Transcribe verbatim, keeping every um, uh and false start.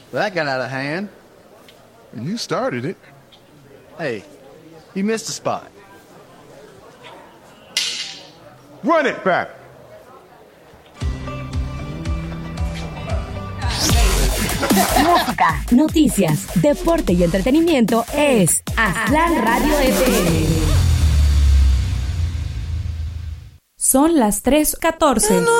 That got out of hand. You started it. Hey, you missed a spot. Run it back. Música, noticias, deporte y entretenimiento es Aztlán Radio F M. Son las tres catorce.